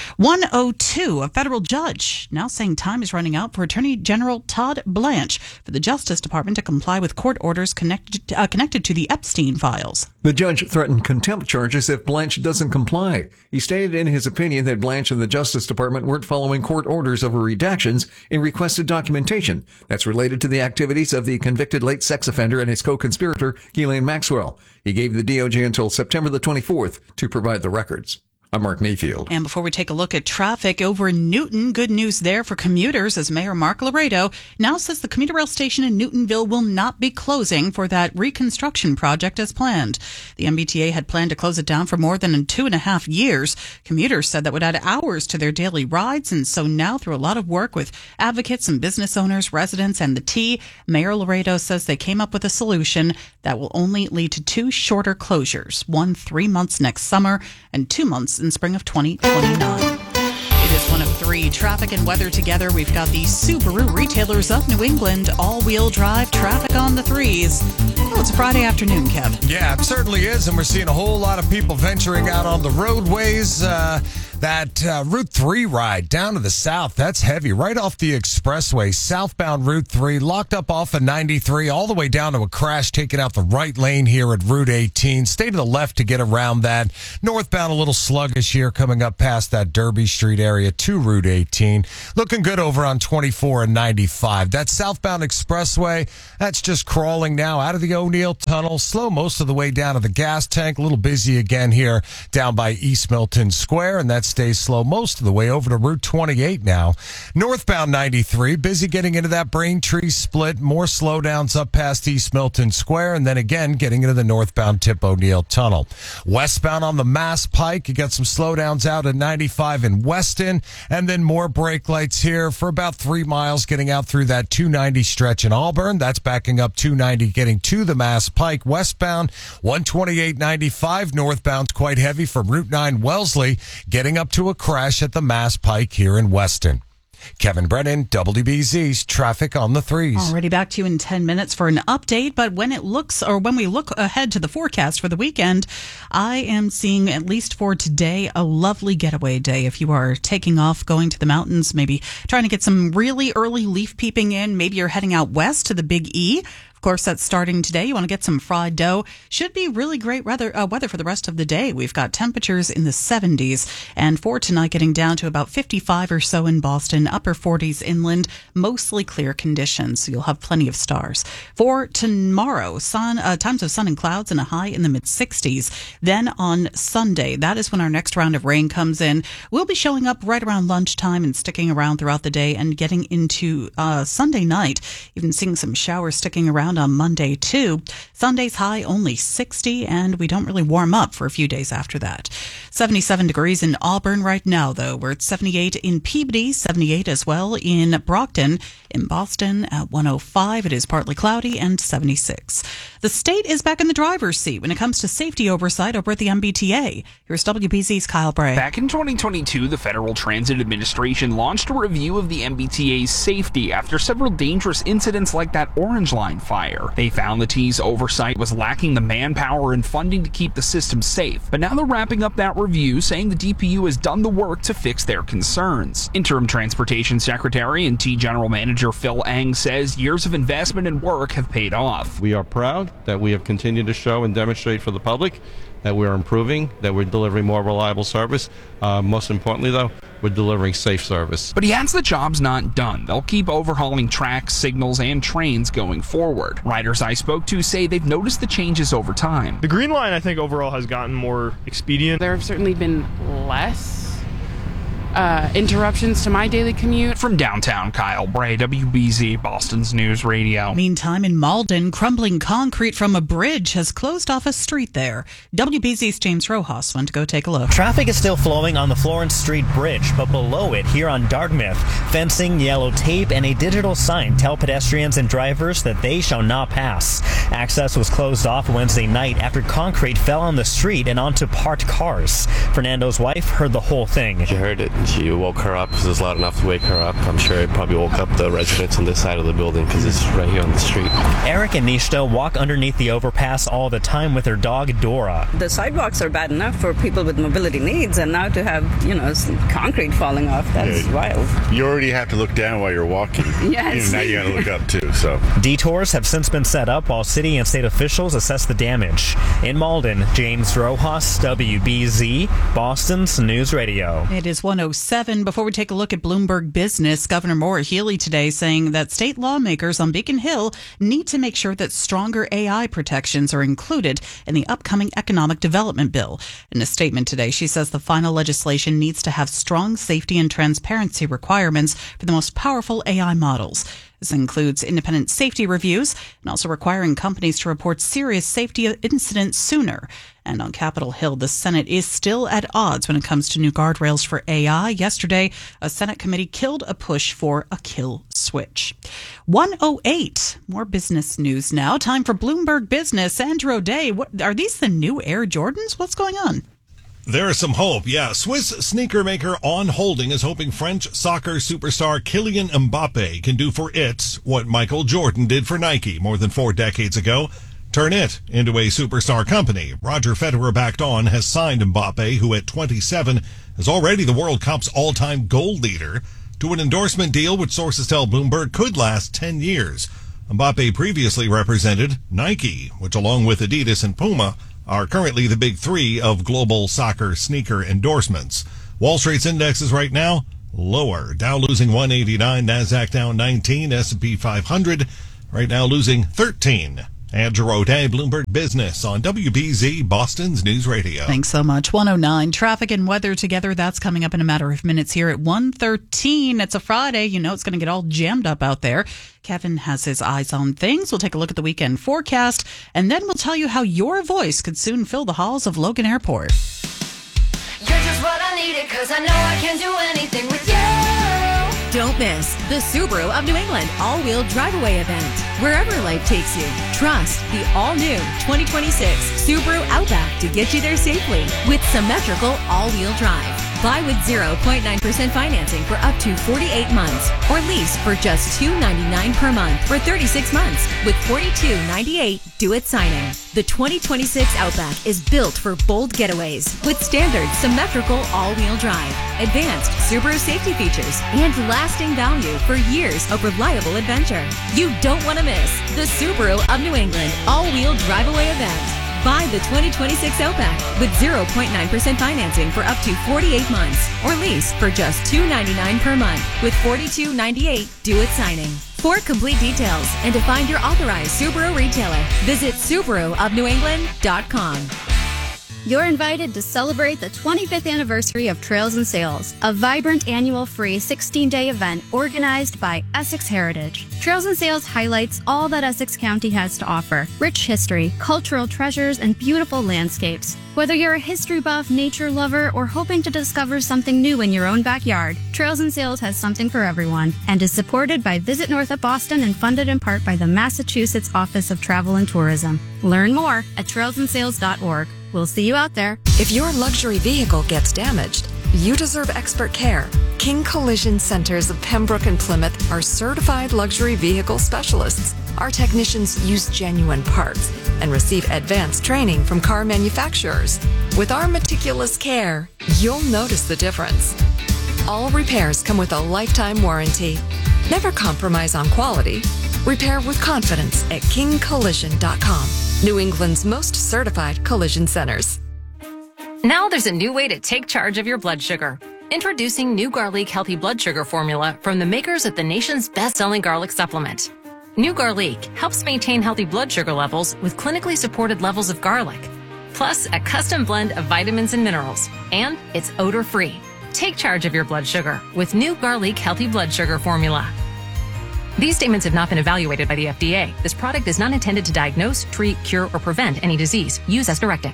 102, a federal judge now saying time is running out for Attorney General Todd Blanche for the Justice Department to comply with court orders connected to the Epstein files. The judge threatened contempt charges if Blanche doesn't comply. He stated in his opinion that Blanche and the Justice Department weren't following court orders over redactions in requested documentation that's related to the activities of the convicted late sex offender and his co-conspirator, Ghislaine Maxwell. He gave the DOJ until September the 24th to provide the records. I'm Mark Mayfield. And before we take a look at traffic over in Newton, good news there for commuters as Mayor Mark Laredo now says the commuter rail station in Newtonville will not be closing for that reconstruction project as planned. The MBTA had planned to close it down for more than 2.5 years. Commuters said that would add hours to their daily rides, and so now through a lot of work with advocates and business owners, residents, and the T, Mayor Laredo says they came up with a solution that will only lead to 2 shorter closures, one 3 months next summer and 2 months in spring of 2029. It is 1 of 3. Traffic and weather together. We've got the Subaru Retailers of New England all-wheel drive traffic on the 3s. Oh, it's a Friday afternoon, Kev. Yeah, it certainly is, and we're seeing a whole lot of people venturing out on the roadways. That Route 3 ride down to the south, that's heavy. Right off the expressway, southbound Route 3, locked up off of 93, all the way down to a crash taking out the right lane here at Route 18. Stay to the left to get around that. Northbound a little sluggish here coming up past that Derby Street area to Route 18. Looking good over on 24 and 95. That southbound expressway, that's just crawling now out of the O'Neill Tunnel. Slow most of the way down to the gas tank. A little busy again here down by East Milton Square, and that's stays slow most of the way over to Route 28 now. Northbound 93, busy getting into that Braintree split. More slowdowns up past East Milton Square, and then again getting into the northbound Tip O'Neill Tunnel. Westbound on the Mass Pike, you got some slowdowns out at 95 in Weston, and then more brake lights here for about 3 miles getting out through that 290 stretch in Auburn. That's backing up 290 getting to the Mass Pike. Westbound 128-95 northbound quite heavy from Route 9 Wellesley, getting up to a crash at the Mass Pike here in Weston. Kevin Brennan, WBZ's Traffic on the 3s. Already back to you in 10 minutes for an update, but when we look ahead to the forecast for the weekend, I am seeing, at least for today, a lovely getaway day. If you are taking off, going to the mountains, maybe trying to get some really early leaf peeping in, maybe you're heading out west to the Big E. Of course, that's starting today. You want to get some fried dough. Should be really great weather for the rest of the day. We've got temperatures in the 70s, and for tonight getting down to about 55 or so in Boston, upper 40s inland, mostly clear conditions, so you'll have plenty of stars. For tomorrow, times of sun and clouds and a high in the mid-60s. Then on Sunday, that is when our next round of rain comes in. We'll be showing up right around lunchtime and sticking around throughout the day and getting into Sunday night, even seeing some showers sticking around on Monday too. Sunday's high only 60, and we don't really warm up for a few days after that. 77 degrees in Auburn right now, though. We're at 78 in Peabody, 78 as well in Brockton. In Boston at 105, it is partly cloudy, and 76. The state is back in the driver's seat when it comes to safety oversight over at the MBTA. Here's WBZ's Kyle Bray. Back in 2022, the Federal Transit Administration launched a review of the MBTA's safety after several dangerous incidents like that Orange Line fire. They found the T's oversight was lacking the manpower and funding to keep the system safe. But now they're wrapping up that review, saying the DPU has done the work to fix their concerns. Interim Transportation Secretary and T General Manager Phil Eng says years of investment and work have paid off. We are proud that we have continued to show and demonstrate for the public that we're improving, that we're delivering more reliable service. Most importantly, though, we're delivering safe service. But he adds the job's not done. They'll keep overhauling tracks, signals, and trains going forward. Riders I spoke to say they've noticed the changes over time. The Green Line, I think, overall has gotten more expedient. There have certainly been less interruptions to my daily commute. From downtown, Kyle Bray, WBZ, Boston's News Radio. Meantime, in Malden, crumbling concrete from a bridge has closed off a street there. WBZ's James Rojas went to go take a look. Traffic is still flowing on the Florence Street Bridge, but below it, here on Dartmouth, fencing, yellow tape, and a digital sign tell pedestrians and drivers that they shall not pass. Access was closed off Wednesday night after concrete fell on the street and onto parked cars. Fernando's wife heard the whole thing. She heard it. She woke her up because it was loud enough to wake her up. I'm sure it probably woke up the residents on this side of the building because it's right here on the street. Eric and Nishta walk underneath the overpass all the time with their dog, Dora. The sidewalks are bad enough for people with mobility needs, and now to have, some concrete falling off, that's wild. You already have to look down while you're walking. Yes. Now you got to look up, too. So detours have since been set up while city and state officials assess the damage. In Malden, James Rojas, WBZ, Boston's News Radio. It is 1:06. 6:07. Before we take a look at Bloomberg Business, Governor Maura Healey today saying that state lawmakers on Beacon Hill need to make sure that stronger AI protections are included in the upcoming economic development bill. In a statement today, she says the final legislation needs to have strong safety and transparency requirements for the most powerful AI models. This includes independent safety reviews and also requiring companies to report serious safety incidents sooner. And on Capitol Hill, the Senate is still at odds when it comes to new guardrails for AI. Yesterday, a Senate committee killed a push for a kill switch. 1:08. More business news now. Time for Bloomberg Business. Andrew O'Day, are these the new Air Jordans? What's going on? There is some hope, yeah. Swiss sneaker maker On Holding is hoping French soccer superstar Kylian Mbappe can do for it what Michael Jordan did for Nike more than 4 decades ago. Turn it into a superstar company. Roger Federer-backed On has signed Mbappe, who at 27 is already the World Cup's all-time goal leader, to an endorsement deal which sources tell Bloomberg could last 10 years. Mbappe previously represented Nike, which along with Adidas and Puma are currently the big 3 of global soccer sneaker endorsements. Wall Street's indexes right now lower. Dow losing 189, NASDAQ down 19, S&P 500 right now losing 13. Andrew O'Day, Bloomberg Business on WBZ, Boston's News Radio. Thanks so much. 109, traffic and weather together. That's coming up in a matter of minutes here at 1:13. It's a Friday. You know it's going to get all jammed up out there. Kevin has his eyes on things. We'll take a look at the weekend forecast, and then we'll tell you how your voice could soon fill the halls of Logan Airport. You're just what I needed, 'cause I know I can do anything with you. Don't miss the Subaru of New England all-wheel drive-away event. Wherever life takes you, trust the all-new 2026 Subaru Outback to get you there safely with symmetrical all-wheel drive. Buy with 0.9% financing for up to 48 months or lease for just $299 per month for 36 months with $42.98 due-it signing. The 2026 Outback is built for bold getaways with standard symmetrical all-wheel drive, advanced Subaru safety features, and lasting value for years of reliable adventure. You don't want to miss the Subaru of New England all-wheel drive-away event. Buy the 2026 Outback with 0.9% financing for up to 48 months or lease for just $299 per month with $42.98 due-it signing. For complete details and to find your authorized Subaru retailer, visit SubaruofNewEngland.com. You're invited to celebrate the 25th anniversary of Trails and Sales, a vibrant annual free 16-day event organized by Essex Heritage. Trails and Sales highlights all that Essex County has to offer: rich history, cultural treasures, and beautiful landscapes. Whether you're a history buff, nature lover, or hoping to discover something new in your own backyard, Trails and Sales has something for everyone and is supported by Visit North of Boston and funded in part by the Massachusetts Office of Travel and Tourism. Learn more at trailsandsales.org. We'll see you out there. If your luxury vehicle gets damaged, you deserve expert care. King Collision Centers of Pembroke and Plymouth are certified luxury vehicle specialists. Our technicians use genuine parts and receive advanced training from car manufacturers. With our meticulous care, you'll notice the difference. All repairs come with a lifetime warranty. Never compromise on quality. Repair with confidence at kingcollision.com. New England's most certified collision centers. Now there's a new way to take charge of your blood sugar. Introducing New Garlic Healthy Blood Sugar Formula from the makers of the nation's best-selling garlic supplement. New Garlic helps maintain healthy blood sugar levels with clinically supported levels of garlic, plus a custom blend of vitamins and minerals, and it's odor-free. Take charge of your blood sugar with New Garlic Healthy Blood Sugar Formula. These statements have not been evaluated by the FDA. This product is not intended to diagnose, treat, cure, or prevent any disease. Use as directed.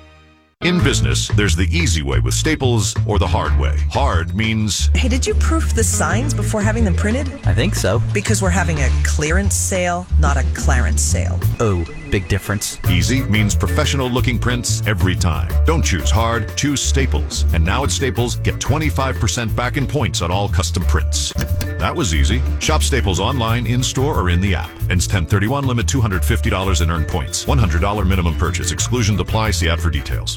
In business, there's the easy way with Staples or the hard way. Hard means... Hey, did you proof the signs before having them printed? I think so. Because we're having a clearance sale, not a clarence sale. Oh, big difference. Easy means professional-looking prints every time. Don't choose hard, choose Staples. And now at Staples, get 25% back in points on all custom prints. That was easy. Shop Staples online, in-store, or in the app. Ends 10/31, limit $250 in earned points. $100 minimum purchase. Exclusions apply. See ad for details.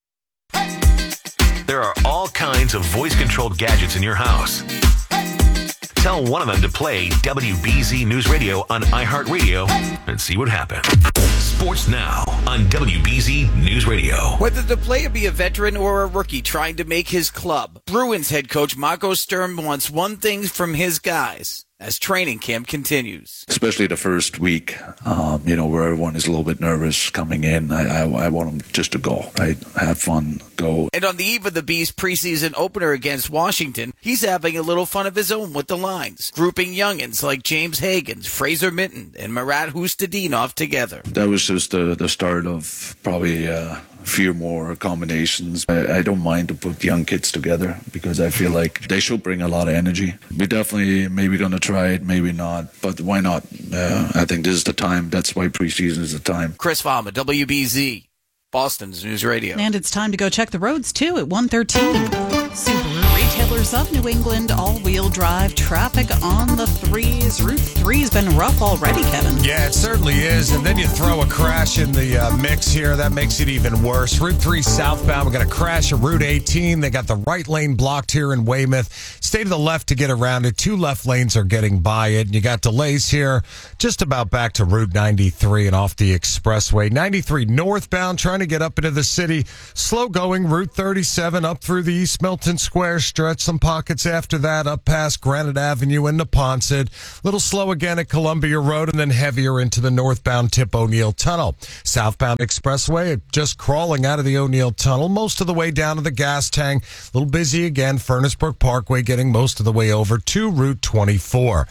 There are all kinds of voice-controlled gadgets in your house. Tell one of them to play WBZ News Radio on iHeartRadio and see what happens. Sports Now on WBZ News Radio. Whether the player be a veteran or a rookie trying to make his club, Bruins head coach Marco Sturm wants one thing from his guys as training camp continues. Especially the first week, where everyone is a little bit nervous coming in. I want them just to go, right? Have fun, go. And on the eve of the Bees' preseason opener against Washington, he's having a little fun of his own with the lines, grouping youngins like James Hagans, Fraser Minton, and Marat Hustadinov together. That was just the start of probably few more combinations. I don't mind to put young kids together because I feel like they should bring a lot of energy. We definitely maybe going to try it, maybe not, but why not? I think this is the time. That's why preseason is the time. Chris Farmer, WBZ, Boston's News Radio. And it's time to go check the roads, too, at 113. Subaru Retailers of New England, all-wheel drive traffic on the threes. Route 3's been rough already, Kevin. Yeah, it certainly is. And then you throw a crash in the mix here. That makes it even worse. Route 3 southbound, we're going to crash at Route 18. They got the right lane blocked here in Weymouth. Stay to the left to get around it. 2 left lanes are getting by it. And you got delays here just about back to Route 93 and off the expressway. 93 northbound, trying to get up into the city. Slow going. Route 37 up through the East Milton Square stretch. Some pockets after that up past Granite Avenue into Ponset. Little slow again at Columbia Road and then heavier into the northbound Tip O'Neill Tunnel. Southbound expressway just crawling out of the O'Neill Tunnel most of the way down to the gas tank. A little busy again. Furnace Brook Parkway getting most of the way over to Route 24.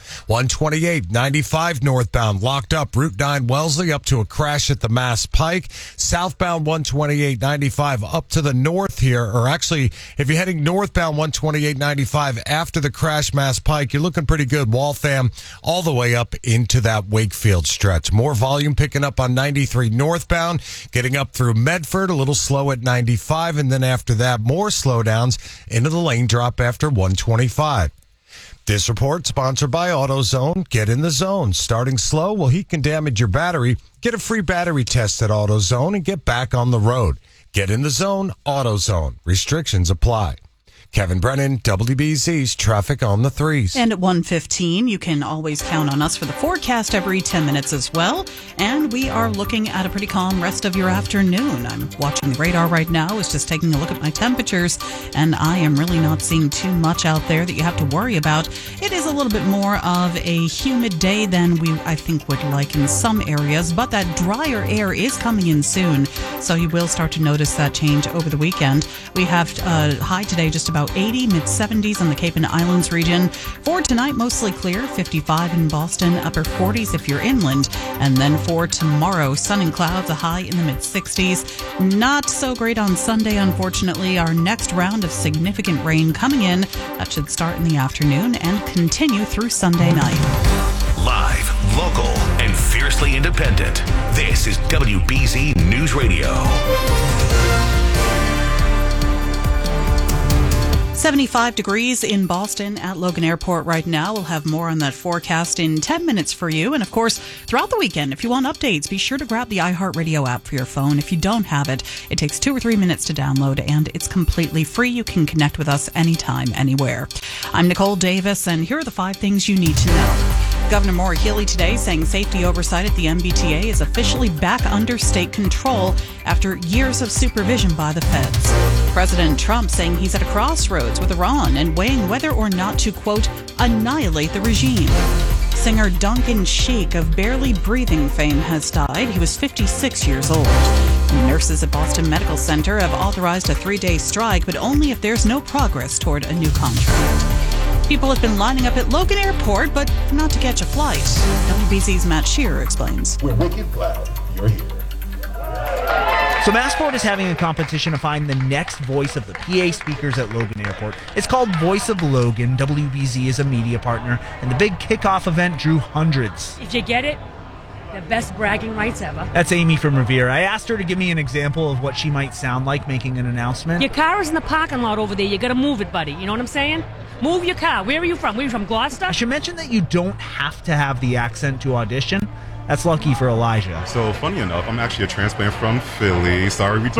128 95 northbound locked up. Route 9 Wellesley up to a crash at the Mass Pike. Southbound 128 95 up to the north here, or actually if you're heading northbound 128-95 after the crash Mass Pike, you're looking pretty good. Waltham all the way up into that Wakefield stretch. More volume picking up on 93 northbound, getting up through Medford, a little slow at 95, and then after that, more slowdowns into the lane drop after 125. This report sponsored by AutoZone. Get in the zone. Starting slow? Well, heat can damage your battery. Get a free battery test at AutoZone and get back on the road. Get in the zone, AutoZone. Restrictions apply. Kevin Brennan, WBZ's Traffic on the Threes. And at 1:15, you can always count on us for the forecast every 10 minutes as well. And we are looking at a pretty calm rest of your afternoon. I'm watching the radar right now. It's just taking a look at my temperatures, and I am really not seeing too much out there that you have to worry about. It is a little bit more of a humid day than I think, would like in some areas, but that drier air is coming in soon, so you will start to notice that change over the weekend. We have high today just about 80, mid-70s in the Cape and Islands region. For tonight, mostly clear, 55 in Boston, upper 40s if you're inland. And then for tomorrow, sun and clouds, a high in the mid-60s. Not so great on Sunday, unfortunately. Our next round of significant rain coming in. That should start in the afternoon and continue through Sunday night. Live, local, and fiercely independent. This is WBZ News Radio. 75 degrees in Boston at Logan Airport right now. We'll have more on that forecast in 10 minutes for you. And of course, throughout the weekend, if you want updates, be sure to grab the iHeartRadio app for your phone. If you don't have it, it takes 2 or 3 minutes to download and it's completely free. You can connect with us anytime, anywhere. I'm Nicole Davis, and here are the 5 things you need to know. Governor Maura Healey today saying safety oversight at the MBTA is officially back under state control after years of supervision by the feds. President Trump saying he's at a crossroads with Iran and weighing whether or not to, quote, annihilate the regime. Singer Duncan Sheik of Barely Breathing fame has died. He was 56 years old. Nurses at Boston Medical Center have authorized a 3-day strike, but only if there's no progress toward a new contract. People have been lining up at Logan Airport, but not to catch a flight. WBZ's Matt Shearer explains. We're wicked glad you're here. So Massport is having a competition to find the next voice of the PA speakers at Logan Airport. It's called Voice of Logan. WBZ is a media partner, and the big kickoff event drew hundreds. If you get it, the best bragging rights ever. That's Amy from Revere. I asked her to give me an example of what she might sound like making an announcement. Your car is in the parking lot over there. You got to move it, buddy. You know what I'm saying? Move your car. Where are you from? Where are you from, Gloucester? I should mention that you don't have to have the accent to audition. That's lucky for Elijah. So, funny enough, I'm actually a transplant from Philly. Sorry, we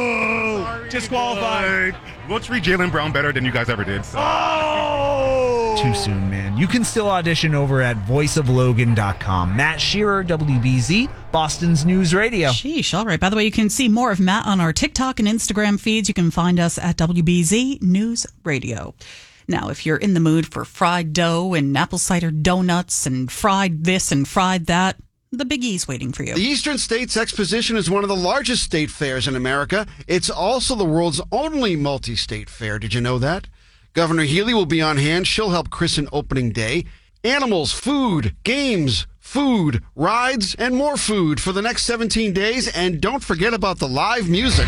disqualified. We'll treat Jaylen Brown better than you guys ever did. So. Oh! Too soon, man. You can still audition over at voiceoflogan.com. Matt Shearer, WBZ, Boston's News Radio. Sheesh, all right. By the way, you can see more of Matt on our TikTok and Instagram feeds. You can find us at WBZ News Radio. Now, if you're in the mood for fried dough and apple cider donuts and fried this and fried that, the Big E's waiting for you. The Eastern States Exposition is one of the largest state fairs in America. It's also the world's only multi-state fair. Did you know that? Governor Healy will be on hand. She'll help christen opening day. Animals, food, games, food, rides, and more food for the next 17 days. And don't forget about the live music.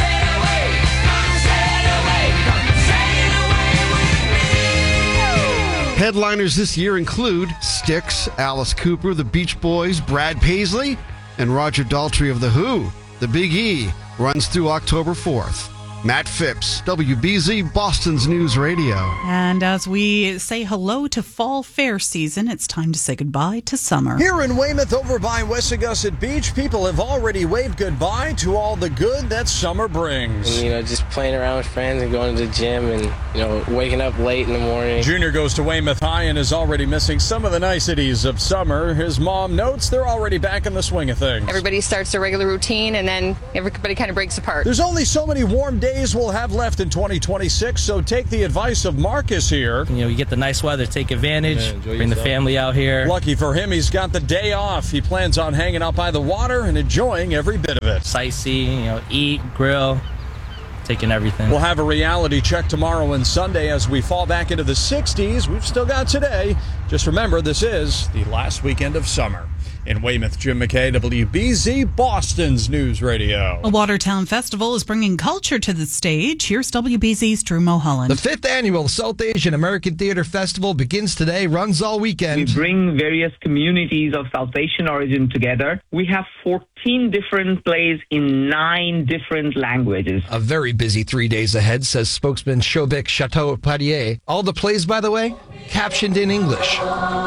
Headliners this year include Styx, Alice Cooper, the Beach Boys, Brad Paisley, and Roger Daltrey of The Who. The Big E runs through October 4th. Matt Phipps, WBZ, Boston's News Radio. And as we say hello to fall fair season, it's time to say goodbye to summer. Here in Weymouth, over by Wessagusset Beach, people have already waved goodbye to all the good that summer brings. And, just playing around with friends and going to the gym and, waking up late in the morning. Junior goes to Weymouth High and is already missing some of the niceties of summer. His mom notes they're already back in the swing of things. Everybody starts their regular routine, and then everybody kind of breaks apart. There's only so many warm days we'll have left in 2026, so take the advice of Marcus here. You get the nice weather, take advantage, bring the family out here. Lucky for him, he's got the day off. He plans on hanging out by the water and enjoying every bit of it. Sightsee, eat, grill, taking everything. We'll have a reality check tomorrow and Sunday as we fall back into the 60s. We've still got today. Just remember, this is the last weekend of summer. In Weymouth, Jim McKay, WBZ, Boston's News Radio. A Watertown Festival is bringing culture to the stage. Here's WBZ's Drew Mulholland. The 5th annual South Asian American Theater Festival begins today, runs all weekend. We bring various communities of South Asian origin together. We have 14 different plays in 9 different languages. A very busy 3 days ahead, says spokesman Shovik Chattopadhyay. All the plays, by the way, captioned in English.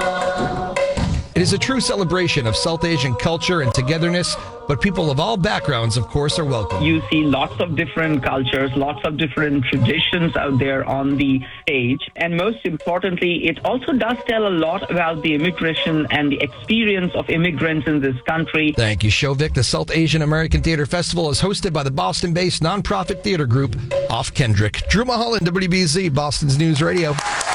It is a true celebration of South Asian culture and togetherness, but people of all backgrounds, of course, are welcome. You see lots of different cultures, lots of different traditions out there on the stage. And most importantly, it also does tell a lot about the immigration and the experience of immigrants in this country. Thank you, Shovik. The South Asian American Theater Festival is hosted by the Boston-based nonprofit theater group Off Kendrick. Drew Mulholland, WBZ, Boston's News Radio.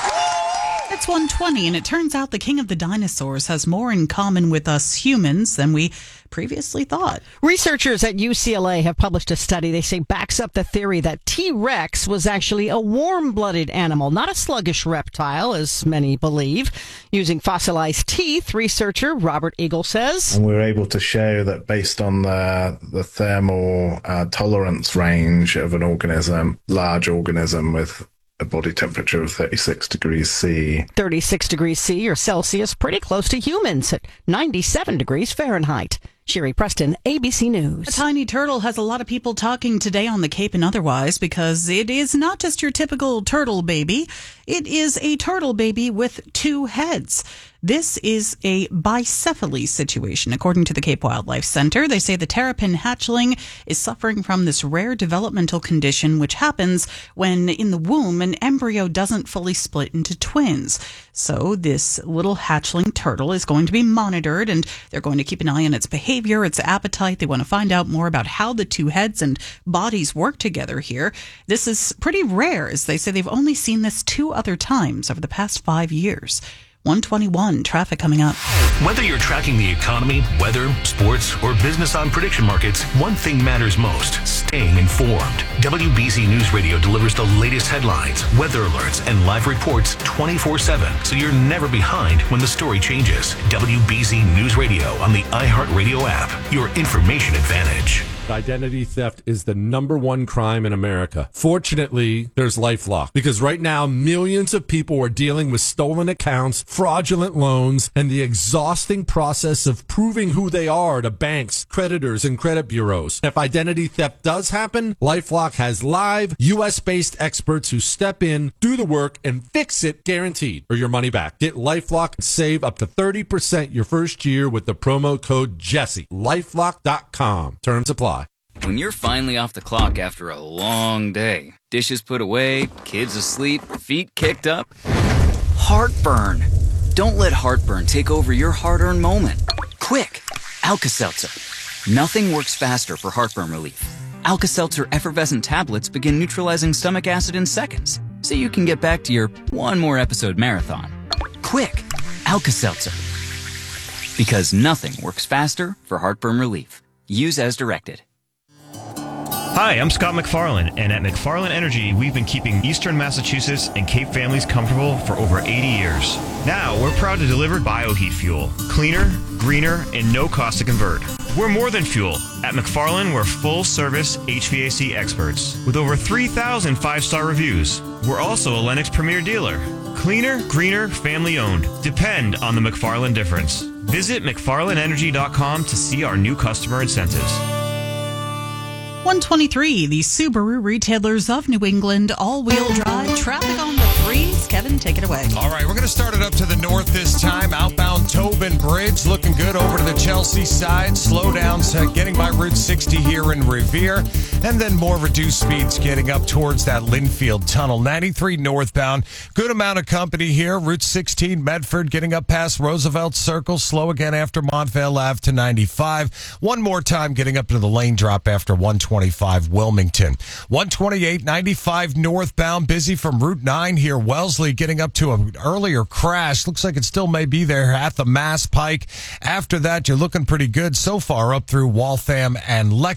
It's 1:20, and it turns out the king of the dinosaurs has more in common with us humans than we previously thought. Researchers at UCLA have published a study they say backs up the theory that T-Rex was actually a warm-blooded animal, not a sluggish reptile, as many believe. Using fossilized teeth, researcher Robert Eagle says. And we were able to show that based on the thermal tolerance range of an organism, large organism with a body temperature of 36 degrees C. 36 degrees C or Celsius, pretty close to humans at 97 degrees Fahrenheit. Sherry Preston, ABC News. A tiny turtle has a lot of people talking today on the Cape and otherwise because it is not just your typical turtle baby. It is a turtle baby with 2 heads. This is a bicephaly situation, according to the Cape Wildlife Center. They say the terrapin hatchling is suffering from this rare developmental condition, which happens when in the womb an embryo doesn't fully split into twins. So this little hatchling turtle is going to be monitored, and they're going to keep an eye on its behavior, its appetite. They want to find out more about how the 2 heads and bodies work together here. This is pretty rare, as they say they've only seen this 2 other times over the past 5 years. 121, traffic coming up. Whether you're tracking the economy, weather, sports, or business on prediction markets, one thing matters most: staying informed. WBZ News Radio delivers the latest headlines, weather alerts, and live reports 24/7, so you're never behind when the story changes. WBZ News Radio on the iHeartRadio app, your information advantage. Identity theft is the #1 crime in America. Fortunately, there's LifeLock, because right now millions of people are dealing with stolen accounts, fraudulent loans, and the exhausting process of proving who they are to banks, creditors, and credit bureaus. If identity theft does happen, LifeLock has live US-based experts who step in, do the work, and fix it, guaranteed, or your money back. Get LifeLock and save up to 30% your first year with the promo code Jesse. LifeLock.com. Terms apply. When you're finally off the clock after a long day, dishes put away, kids asleep, feet kicked up, Heartburn. Don't let heartburn take over your hard-earned moment. Quick, Alka-Seltzer. Nothing works faster for heartburn relief. Alka-Seltzer effervescent tablets begin neutralizing stomach acid in seconds, so you can get back to your one more episode marathon. Quick, Alka-Seltzer. Because nothing works faster for heartburn relief. Use as directed. Hi, I'm Scott McFarland, and at McFarland Energy, we've been keeping Eastern Massachusetts and Cape families comfortable for over 80 years. Now, we're proud to deliver bioheat fuel. Cleaner, greener, and no cost to convert. We're more than fuel. At McFarland, we're full-service HVAC experts with over 3,000 five-star reviews. We're also a Lennox Premier dealer. Cleaner, greener, family-owned. Depend on the McFarland difference. Visit McFarlandEnergy.com to see our new customer incentives. 123, the Subaru retailers of New England, all-wheel drive, traffic on the threes. Kevin, take it away. All right, we're going to start it up to the north this time. Outbound Tobin Bridge, looking good over to the Chelsea side. Slowdowns getting by Route 60 here in Revere. And then more reduced speeds getting up towards that Linfield Tunnel. 93 northbound, good amount of company here. Route 16 Medford getting up past Roosevelt Circle. Slow again after Montvale Ave to 95. One more time getting up to the lane drop after 125 Wilmington. 128 95 northbound, busy from Route 9 here. Wellesley getting up to an earlier crash. Looks like it still may be there at the Mass Pike. After that, you're looking pretty good so far up through Waltham and Lexington.